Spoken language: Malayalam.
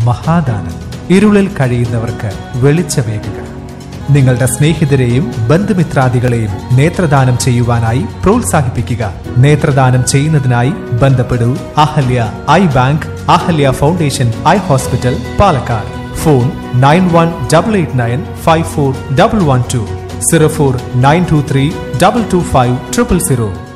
മഹാദാനം. ഇരുളിൽ കഴിയുന്നവർക്ക് വെളിച്ചമേകുക. നിങ്ങളുടെ സ്നേഹിതരെയും ബന്ധുമിത്രാദികളെയും നേത്രദാനം ചെയ്യുവാനായി പ്രോത്സാഹിപ്പിക്കുക. നേത്രദാനം ചെയ്യുന്നതിനായി ബന്ധപ്പെടൂ Ahalya I bank, Ahalya foundation eye hospital, Palakkad. Phone 9188954112, 0492322500.